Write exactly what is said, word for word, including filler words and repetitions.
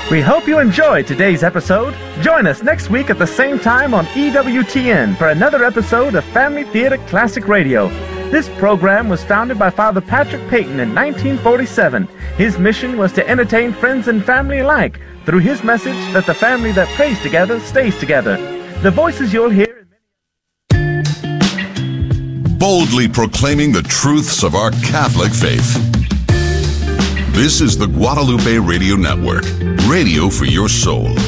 We hope you enjoyed today's episode. Join us next week at the same time on E W T N for another episode of Family Theater Classic Radio. This program was founded by Father Patrick Peyton in nineteen forty-seven. His mission was to entertain friends and family alike through his message that the family that prays together stays together. The voices you'll hear... Boldly proclaiming the truths of our Catholic faith. This is the Guadalupe Radio Network, radio for your soul.